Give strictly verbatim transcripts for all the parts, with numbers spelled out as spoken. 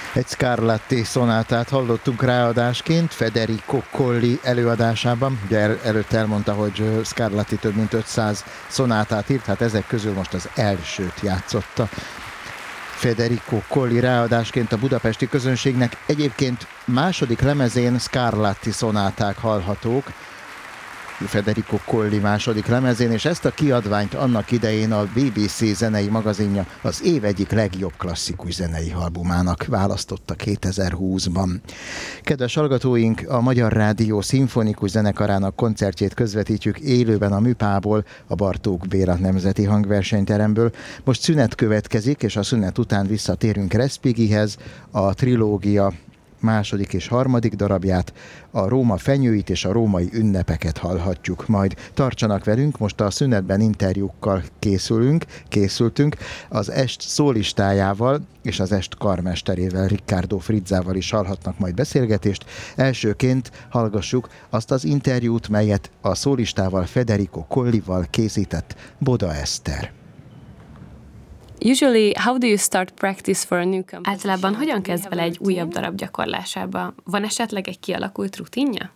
Egy Scarlatti szonátát hallottunk ráadásként Federico Colli előadásában. Ugye el, előtt elmondta, hogy Scarlatti több mint ötszáz szonátát írt, hát ezek közül most az elsőt játszotta Federico Colli ráadásként a budapesti közönségnek. Egyébként második lemezén Scarlatti szonáták hallhatók, Federico Colli második lemezén, és ezt a kiadványt annak idején a bé bé cé zenei magazinja az év egyik legjobb klasszikus zenei albumának választotta kétezer-húszban. Kedves hallgatóink, a Magyar Rádió szimfonikus zenekarának koncertjét közvetítjük élőben a Műpából, a Bartók Béla Nemzeti Hangversenyteremből. Most szünet következik, és a szünet után visszatérünk Respighihez, a trilógia második és harmadik darabját, a Róma fenyőit és a római ünnepeket hallhatjuk majd. Tartsanak velünk, most a szünetben interjúkkal készülünk, készültünk, az est szólistájával és az est karmesterével, Riccardo Frizzával is hallhatnak majd beszélgetést. Elsőként hallgassuk azt az interjút, melyet a szólistával, Federico Collival készített Boda Eszter. Usually, how do you start practice for a new composition? Általában hogyan kezd bele egy újabb darab gyakorlásába? Van esetleg egy kialakult rutinja?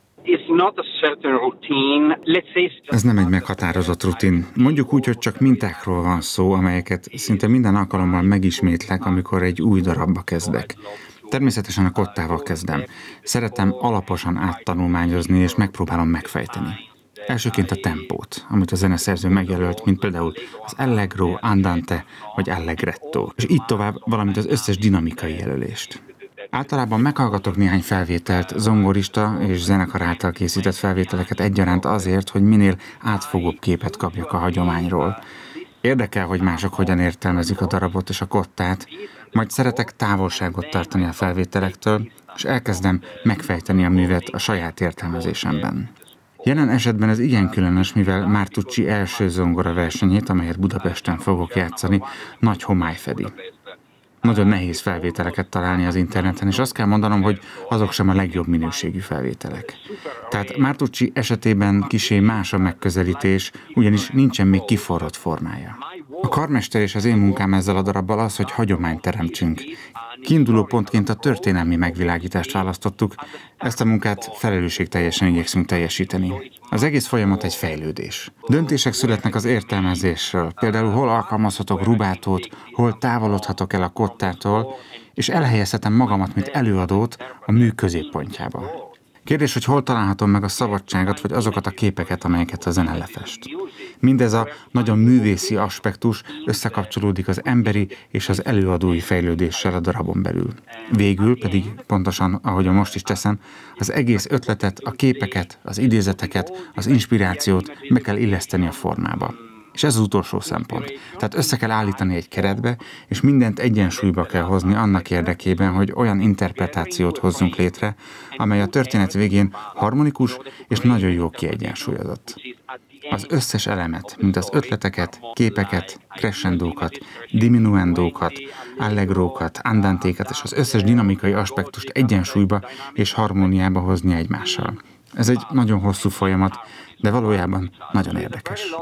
Ez nem egy meghatározott rutin. Mondjuk úgy, hogy csak mintákról van szó, amelyeket szinte minden alkalommal megismétlek, amikor egy új darabba kezdek. Természetesen a kottával kezdem. Szeretem alaposan áttanulmányozni, és megpróbálom megfejteni. Elsőként a tempót, amit a zeneszerző megjelölt, mint például az allegro, andante vagy allegretto, és így tovább, valamint az összes dinamikai jelölést. Általában meghallgatok néhány felvételt, zongorista és zenekar által készített felvételeket egyaránt azért, hogy minél átfogóbb képet kapjak a hagyományról. Érdekel, hogy mások hogyan értelmezik a darabot és a kottát, majd szeretek távolságot tartani a felvételektől, és elkezdem megfejteni a művet a saját értelmezésemben. Jelen esetben ez igen különös, mivel Martucci első zongora versenyét, amelyet Budapesten fogok játszani, nagy homály fedi. Nagyon nehéz felvételeket találni az interneten, és azt kell mondanom, hogy azok sem a legjobb minőségű felvételek. Tehát Martucci esetében kissé más a megközelítés, ugyanis nincsen még kiforrott formája. A karmester és az én munkám ezzel a darabbal az, hogy hagyományt teremtsünk. Kiinduló pontként a történelmi megvilágítást választottuk, ezt a munkát felelősségteljesen igyekszünk teljesíteni. Az egész folyamat egy fejlődés. Döntések születnek az értelmezésről, például hol alkalmazhatok rubátót, hol távolodhatok el a kottától, és elhelyezhetem magamat, mint előadót a mű középpontjába. Kérdés, hogy hol találhatom meg a szabadságot, vagy azokat a képeket, amelyeket a zene lefest. Mindez a nagyon művészi aspektus összekapcsolódik az emberi és az előadói fejlődéssel a darabon belül. Végül pedig, pontosan ahogyan most is teszem, az egész ötletet, a képeket, az idézeteket, az inspirációt be kell illeszteni a formába. És ez az utolsó szempont. Tehát össze kell állítani egy keretbe, és mindent egyensúlyba kell hozni annak érdekében, hogy olyan interpretációt hozzunk létre, amely a történet végén harmonikus és nagyon jó kiegyensúlyozott. Az összes elemet, mint az ötleteket, képeket, crescendókat, diminuendókat, allegrókat, andantékat és az összes dinamikai aspektust egyensúlyba és harmóniába hozni egymással. Ez egy nagyon hosszú folyamat, de valójában nagyon érdekes.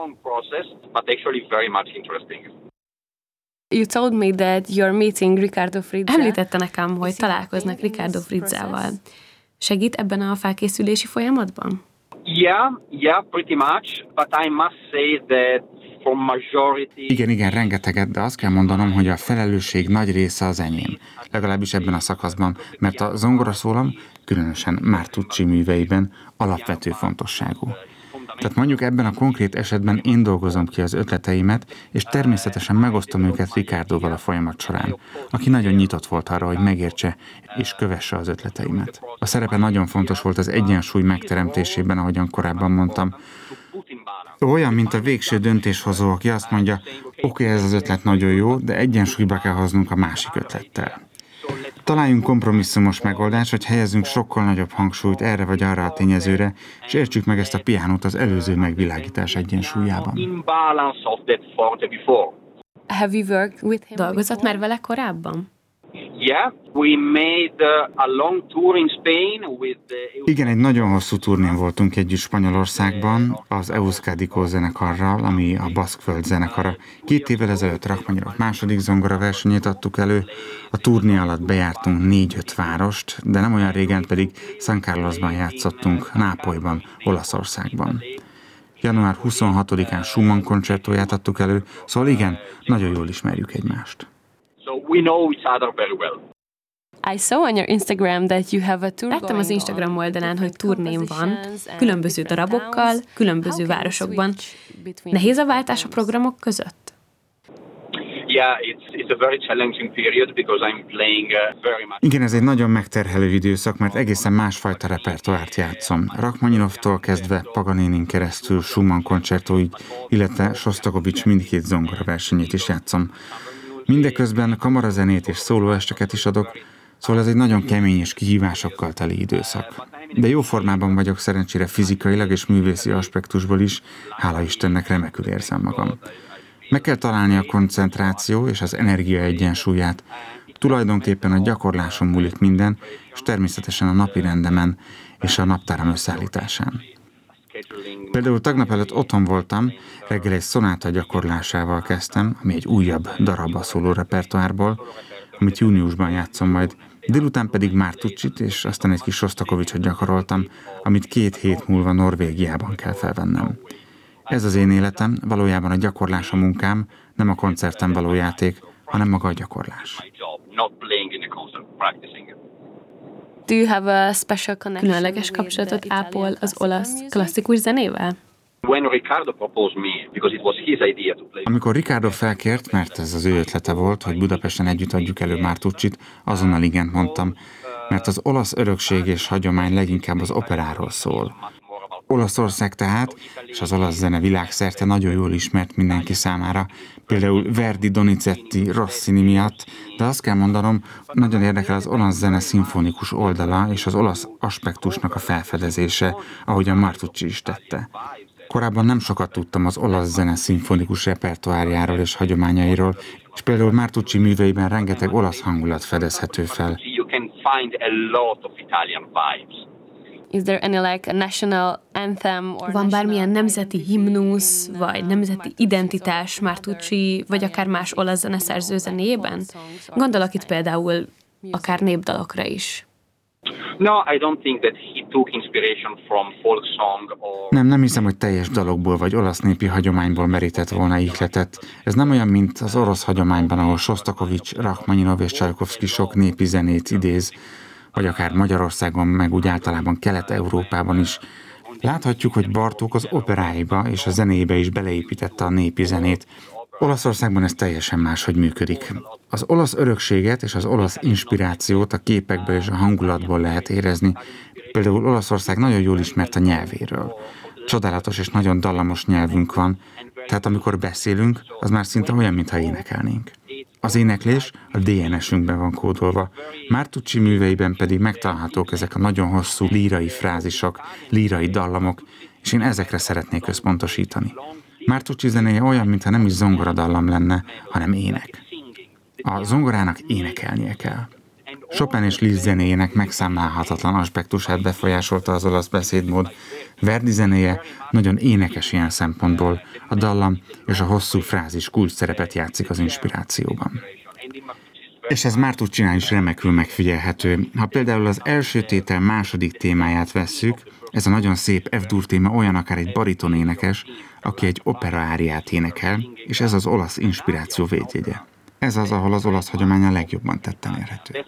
You told me that you're meeting Riccardo Frizza. Említette nekem, hogy találkoznak Riccardo Frizzával. Segít ebben a felkészülési folyamatban? Yeah, yeah, pretty much, but I must say that for majority... Igen, igen, rengeteget, de azt kell mondanom, hogy a felelősség nagy része az enyém. Legalábbis ebben a szakaszban, mert a zongoraszólam, különösen Martucci műveiben alapvető fontosságú. Tehát mondjuk ebben a konkrét esetben én dolgozom ki az ötleteimet, és természetesen megosztom őket Riccardóval a folyamat során, aki nagyon nyitott volt arra, hogy megértse és kövesse az ötleteimet. A szerepe nagyon fontos volt az egyensúly megteremtésében, ahogyan korábban mondtam. Olyan, mint a végső döntéshozó, aki azt mondja, oké, ez az ötlet nagyon jó, de egyensúlyba kell hoznunk a másik ötlettel. Találjunk kompromisszumos megoldást, hogy helyezzünk sokkal nagyobb hangsúlyt erre vagy arra a tényezőre, és értsük meg ezt a piánót az előző megvilágítás egyensúlyában. Have you worked with him? Dolgozott már vele korábban? Yeah, we made a long tour in Spain with the... Igen, egy nagyon hosszú turnén voltunk együtt Spanyolországban, az Euskadiko zenekarral, ami a Baszkföld zenekara. Két évvel ezelőtt Rachmaninov második zongora versenyét adtuk elő, a turné alatt bejártunk négy-öt várost, de nem olyan régen pedig San Carlosban játszottunk, Nápolyban, Olaszországban. január huszonhatodikán Schumann koncertóját adtuk elő, szóval igen, nagyon jól ismerjük egymást. So we know each other very well. I saw on your Instagram that you have a tour. Láttam az Instagram oldalán, hogy turném van, különböző darabokkal, különböző városokban. Nehéz a váltás a programok között? Yeah, it's it's a very challenging period because I'm playing uh, very much. Igen, ez egy nagyon megterhelő időszak, mert egészen másfajta repertoárt játszom. Rachmaninovtól kezdve Paganinin keresztül Schumann koncertóig, illetve Sostakovics mindkét zongora versenyét is játszom. Mindeközben kamarazenét és szólóesteket is adok, szóval ez egy nagyon kemény és kihívásokkal teli időszak. De jó formában vagyok szerencsére fizikailag és művészi aspektusból is, hála Istennek remekül érzem magam. Meg kell találni a koncentráció és az energia egyensúlyát. Tulajdonképpen a gyakorláson múlik minden, és természetesen a napi rendemen és a naptáram összeállításán. Például tegnap előtt otthon voltam, reggel egy szonáta gyakorlásával kezdtem, ami egy újabb darab a szóló repertoárból, amit júniusban játszom majd. Délután pedig Martucsit és aztán egy kis Sostakovicsot gyakoroltam, amit két hét múlva Norvégiában kell felvennem. Ez az én életem, valójában a gyakorlás a munkám, nem a koncerten való játék, hanem maga a gyakorlás. Do you have a special connection? Különleges kapcsolatot ápol az olasz klasszikus zenével? Amikor Riccardo felkért, mert ez az ő ötlete volt, hogy Budapesten együtt adjuk elő Martucsit, azonnal igent mondtam, mert az olasz örökség és hagyomány leginkább az operáról szól. Olaszország tehát, és az olasz zene világszerte nagyon jól ismert mindenki számára, például Verdi, Donizetti, Rossini miatt, de azt kell mondanom, nagyon érdekel az olasz zene szimfonikus oldala és az olasz aspektusnak a felfedezése, ahogy a Martucci is tette. Korábban nem sokat tudtam az olasz zene szimfonikus repertoárjáról és hagyományairól, és például Martucci műveiben rengeteg olasz hangulat fedezhető fel. Is there any like a national anthem or van bármilyen nemzeti himnusz, vagy nemzeti identitás Martucci, vagy akár más olasz zeneszerző zenéjében? Gondolok itt például akár népdalokra is. No, I don't think that he took inspiration from folk song or... Nem, nem hiszem, hogy teljes dalokból vagy olasz népi hagyományból merített volna ihletet. Ez nem olyan, mint az orosz hagyományban, ahol Sostakovics, Rachmaninov és Csajkovszky sok népi zenét idéz, vagy akár Magyarországon, meg úgy általában Kelet-Európában is. Láthatjuk, hogy Bartók az operáiba és a zenébe is beleépítette a népi zenét. Olaszországban ez teljesen máshogy működik. Az olasz örökséget és az olasz inspirációt a képekből és a hangulatból lehet érezni. Például Olaszország nagyon jól ismert a nyelvéről. Csodálatos és nagyon dallamos nyelvünk van, tehát amikor beszélünk, az már szinte olyan, mintha énekelnénk. Az éneklés a dé en es-ünkben van kódolva, Martucci műveiben pedig megtalálhatók ezek a nagyon hosszú lírai frázisok, lírai dallamok, és én ezekre szeretnék összpontosítani. Martucci zenéje olyan, mintha nem is zongoradallam lenne, hanem ének. A zongorának énekelnie kell. Chopin és Liszt zenéjének megszámlálhatatlan aspektusát befolyásolta az olasz beszédmód. Verdi zenéje nagyon énekes ilyen szempontból, a dallam és a hosszú frázis kulcs szerepet játszik az inspirációban. És ez Martuccinál is remekül megfigyelhető. Ha például az első tétel második témáját vesszük, ez a nagyon szép F-dur téma olyan akár egy bariton énekes, aki egy opera áriát énekel, és ez az olasz inspiráció védjegye. Ez az, ahol az olasz hagyomány a legjobban tetten érhető.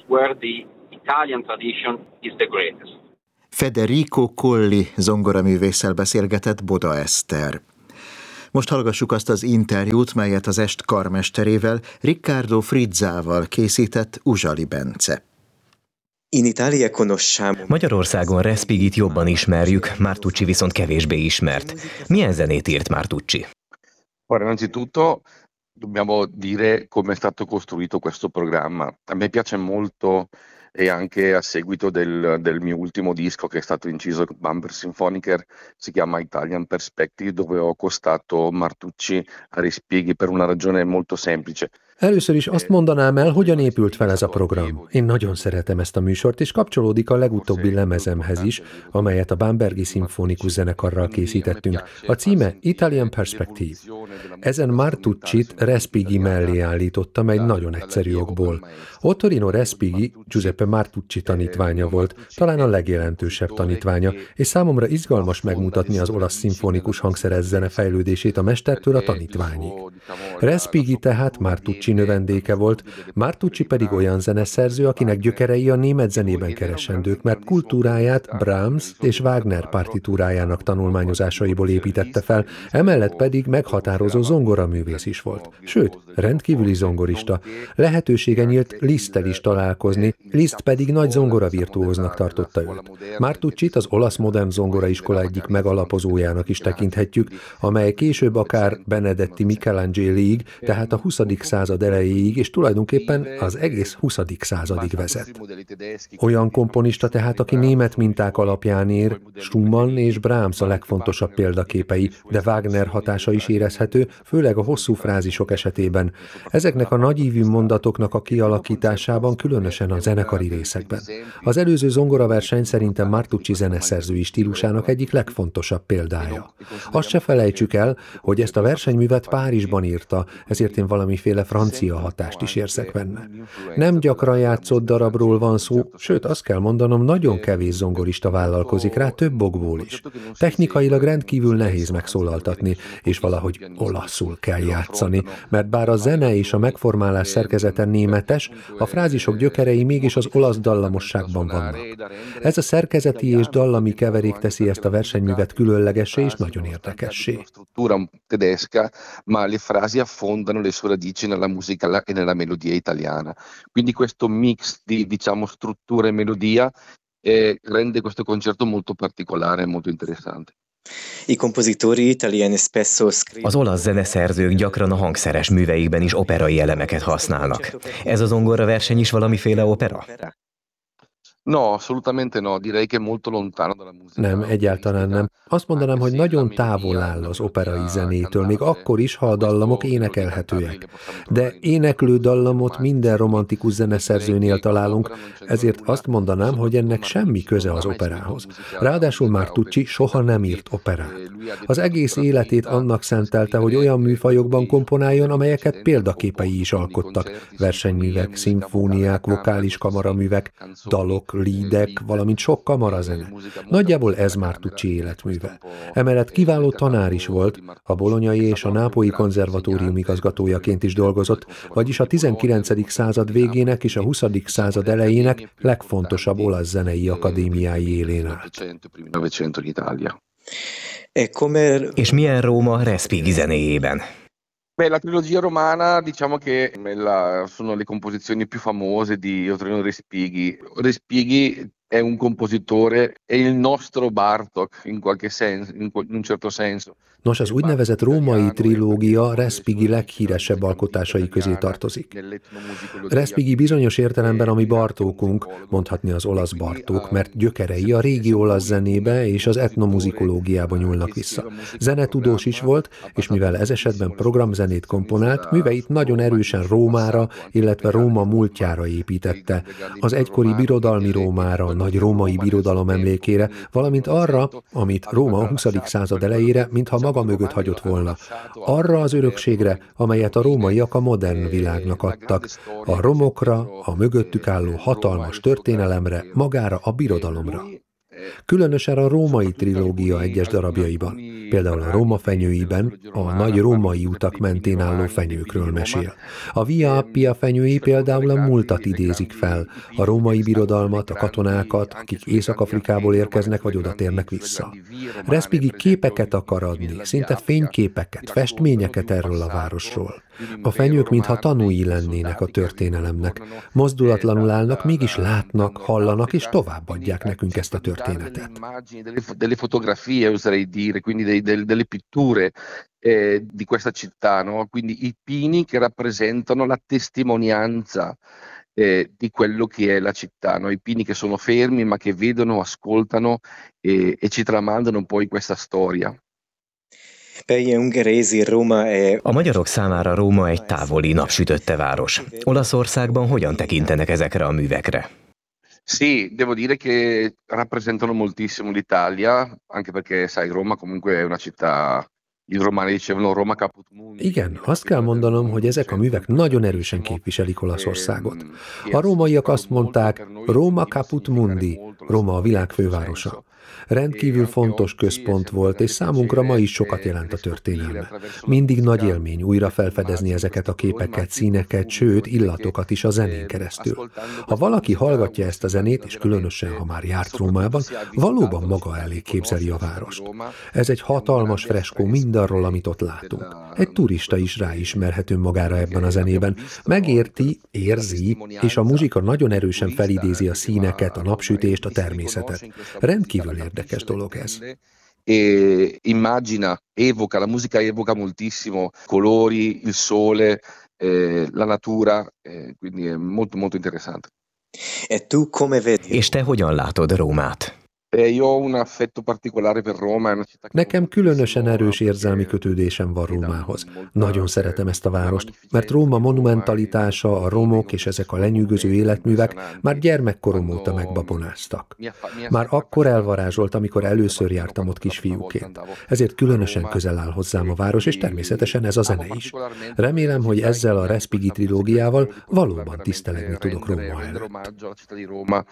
Federico Colli zongoraművésszel beszélgetett Boda Eszter. Most hallgassuk azt az interjút, melyet az est karmesterével, Riccardo Frizzával készített Uzsali Bence. Magyarországon Respigit jobban ismerjük, Martucci viszont kevésbé ismert. Milyen zenét írt Martucci? Innanzitutto dobbiamo dire come è stato costruito questo programma. A me piace molto e anche a seguito del, del mio ultimo disco che è stato inciso con Bamber Symphoniker, si chiama Italian Perspective, dove ho accostato Martucci a Respighi per una ragione molto semplice. Először is azt mondanám el, hogyan épült fel ez a program. Én nagyon szeretem ezt a műsort, és kapcsolódik a legutóbbi lemezemhez is, amelyet a Bambergi Szimfonikus Zenekarral készítettünk. A címe Italian Perspective. Ezen Martuccit Respighi mellé állítottam egy nagyon egyszerű okból. Ottorino Respighi Giuseppe Martucci tanítványa volt, talán a legjelentősebb tanítványa, és számomra izgalmas megmutatni az olasz szimfonikus hangszeres zene fejlődését a mestertől a tanítványig. Respighi tehát Martucci növendéke volt, Martucci pedig olyan zeneszerző, akinek gyökerei a német zenében keresendők, mert kultúráját Brahms és Wagner partitúrájának tanulmányozásaiból építette fel, emellett pedig meghatározó zongoraművész is volt. Sőt, rendkívüli zongorista. Lehetősége nyílt Liszttel is találkozni, Liszt pedig nagy zongoravirtuóznak tartotta őt. Martuccit az olasz modern zongoraiskola egyik megalapozójának is tekinthetjük, amely később akár Benedetti Michelangeliig, tehát a huszadik század elejéig, és tulajdonképpen az egész huszadik századig vezet. Olyan komponista tehát, aki német minták alapján ér, Schumann és Brahms a legfontosabb példaképei, de Wagner hatása is érezhető, főleg a hosszú frázisok esetében. Ezeknek a nagyívű mondatoknak a kialakításában, különösen a zenekari részekben. Az előző zongoraverseny szerintem Martucci zeneszerzői stílusának egyik legfontosabb példája. Azt se felejtsük el, hogy ezt a versenyművet Párizsban írta, ezért én valamiféle francia hatást is érzek benne. Nem gyakran játszott darabról van szó, sőt azt kell mondanom, nagyon kevés zongorista vállalkozik rá, több okból is. Technikailag rendkívül nehéz megszólaltatni, és valahogy olaszul kell játszani, mert bár a zene és a megformálás szerkezete németes, a frázisok gyökerei mégis az olasz dallamosságban vannak. Ez a szerkezeti és dallami keverék teszi ezt a versenyművet különlegessé és nagyon érdekessé. Ma le frasi affondano le sue radici nella musica e nella melodia italiana. Quindi questo mix di, diciamo, struttura e melodia eh, rende questo concerto molto particolare e molto interessante. Az olasz zeneszerzők gyakran a hangszeres műveikben is operai elemeket használnak. Ez a zongoraverseny is valamiféle opera? No, assolutamente no, direi che è molto lontano dalla musica. Nem, egyáltalán nem. Azt mondanám, hogy nagyon távol áll az operai zenétől, még akkor is, ha a dallamok énekelhetőek. De éneklő dallamot minden romantikus zeneszerzőnél találunk, ezért azt mondanám, hogy ennek semmi köze az operához. Ráadásul Martucci soha nem írt operát. Az egész életét annak szentelte, hogy olyan műfajokban komponáljon, amelyeket példaképei is alkottak. Versenyművek, szimfóniák, vokális kamaraművek, dalok, lídek, valamint sok kamarazene. Nagyjából ez Martucci életműve. Emellett kiváló tanár is volt, a bolonyai és a nápolyi konzervatórium igazgatójaként is dolgozott, vagyis a tizenkilencedik század végének és a huszadik század elejének legfontosabb olasz zenei akadémiái élén állt. És milyen Róma Respighi zenéjében? Beh, la trilogia romana, diciamo che la, sono le composizioni più famose di Ottorino Respighi. Respighi è un compositore, è il nostro Bartók in qualche senso, in un certo senso. Nos, az úgynevezett római trilógia Respighi leghíresebb alkotásai közé tartozik. Respighi bizonyos értelemben a mi Bartókunk, mondhatni az olasz Bartók, mert gyökerei a régi olasz zenébe és az etnomuzikológiába nyúlnak vissza. Zenetudós is volt, és mivel ez esetben programzenét komponált, műveit nagyon erősen Rómára, illetve Róma múltjára építette, az egykori birodalmi Rómára, a nagy római birodalom emlékére, valamint arra, amit Róma a huszadik század elejére, mintha maga mögött hagyott volna. Arra az örökségre, amelyet a rómaiak a modern világnak adtak. A romokra, a mögöttük álló hatalmas történelemre, magára a birodalomra. Különösen a római trilógia egyes darabjaiban, például a Róma fenyőiben a nagy római utak mentén álló fenyőkről mesél. A Via Appia fenyői például a múltat idézik fel, a római birodalmat, a katonákat, akik Észak-Afrikából érkeznek vagy oda térnek vissza. Respighi képeket akar adni, szinte fényképeket, festményeket erről a városról. A fenyők mintha tanúi lennének a történelemnek. Mozdulatlanul állnak, mégis látnak, hallanak és továbbadják nekünk ezt a történetet. Delle fotografie, oserei dire, quindi delle pitture eh, di questa città, no? Quindi i pini che rappresentano la testimonianza eh, di quello che è la città, no? I pini che sono fermi ma che vedono, ascoltano e, e ci tramandano poi questa storia. A magyarok számára Róma egy távoli, napsütötte város. Olaszországban hogyan tekintenek ezekre a művekre? Sì, devo dire che rappresentano moltissimo l'Italia, anche perché, sai, Roma comunque è una città. Igen, azt kell mondanom, hogy ezek a művek nagyon erősen képviselik Olaszországot. A rómaiak azt mondták, Roma caput mundi, Róma a világ fővárosa. Rendkívül fontos központ volt, és számunkra ma is sokat jelent a történelme. Mindig nagy élmény újra felfedezni ezeket a képeket, színeket, sőt, illatokat is a zenén keresztül. Ha valaki hallgatja ezt a zenét, és különösen, ha már járt Rómában, valóban maga elé képzeli a várost. Ez egy hatalmas freskó mindarról, amit ott látunk. Egy turista is ráismerhet önmagára ebben a zenében. Megérti, érzi, és a muzsika nagyon erősen felidézi a színeket, a napsütést, a természetet. Rendkívül érdekes dolog ez. E immagina, evoca, la musica evoca moltissimo colori, il sole, eh, la natura, eh, quindi è molto molto interessante. E tu come vedi? És te hogyan látod Rómát? Nekem különösen erős érzelmi kötődésem van Rómához. Nagyon szeretem ezt a várost, mert Róma monumentalitása, a romok és ezek a lenyűgöző életművek már gyermekkorom óta megbabonáztak. Már akkor elvarázsolt, amikor először jártam ott kisfiúként. Ezért különösen közel áll hozzám a város, és természetesen ez a zene is. Remélem, hogy ezzel a Respighi trilógiával valóban tisztelegni tudok Róma előtt.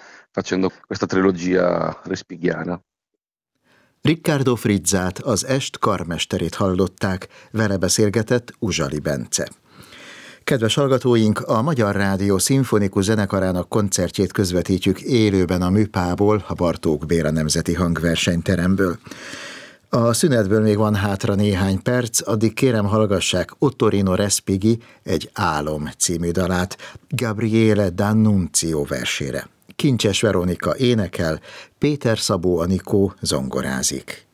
Riccardo Frizzát, az Est karmesterét hallották, vele beszélgetett Uzsali Bence. Kedves hallgatóink, a Magyar Rádió Szimfonikus Zenekarának koncertjét közvetítjük élőben a Műpából, a Bartók Béla Nemzeti Hangversenyteremből. A szünetből még van hátra néhány perc, addig kérem hallgassák Ottorino Respighi Egy álom című dalát Gabriele D'Annunzio versére. Kincses Veronika énekel, Péter Szabó Anikó zongorázik.